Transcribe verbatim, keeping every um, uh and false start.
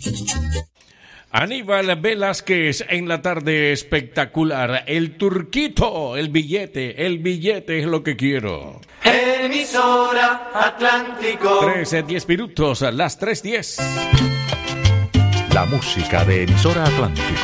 Aníbal Velázquez en la tarde espectacular. El turquito, el billete, el billete es lo que quiero. Emisora Atlántico. trece, diez minutos, las tres diez. La música de Emisora Atlántico.